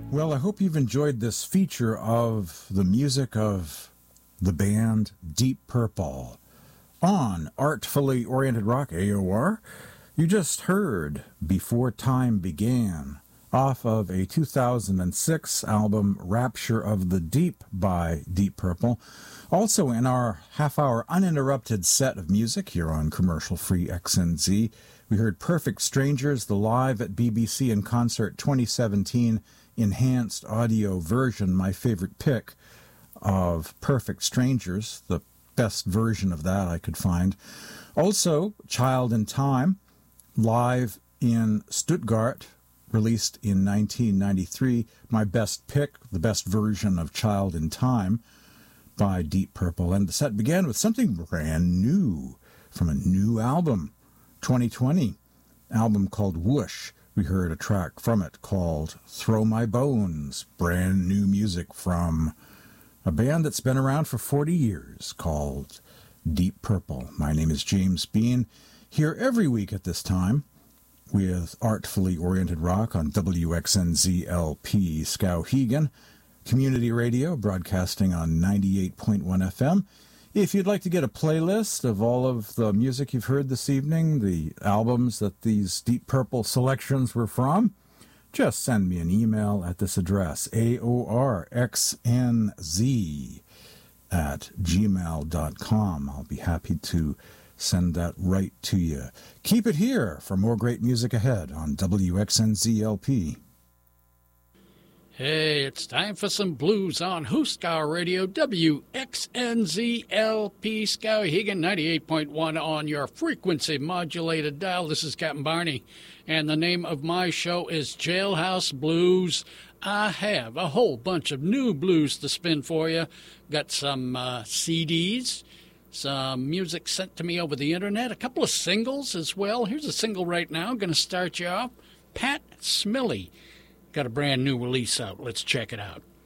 Well, I hope you've enjoyed this feature of the music of the band Deep Purple on Artfully Oriented Rock, AOR. You just heard Before Time Began off of a 2006 album, Rapture of the Deep by Deep Purple. Also in our half-hour uninterrupted set of music here on commercial-free XNZ, we heard Perfect Strangers, the Live at BBC in Concert 2017 enhanced audio version, my favorite pick of Perfect Strangers, the best version of that I could find. Also, Child in Time, live in Stuttgart, released in 1993, my best pick, the best version of Child in Time by Deep Purple. And the set began with something brand new from a new album, 2020, album called Whoosh. We heard a track from it called Throw My Bones, brand new music from a band that's been around for 40 years called Deep Purple. My name is James Bean, here every week at this time with Artfully Oriented Rock on WXNZ-LP Skowhegan, community radio broadcasting on 98.1 FM. If you'd like to get a playlist of all of the music you've heard this evening, the albums that these Deep Purple selections were from, just send me an email at this address, aorxnz@gmail.com. I'll be happy to send that right to you. Keep it here for more great music ahead on WXNZ-LP. Hey, it's time for some blues on Huskar Radio, WXNZ-LP Skowhegan, 98.1 on your frequency-modulated dial. This is Captain Barney, and the name of my show is Jailhouse Blues. I have a whole bunch of new blues to spin for you. Got some CDs, some music sent to me over the internet, a couple of singles as well. Here's a single right now. I'm going to start you off. Pat Smiley got a brand new release out. Let's check it out.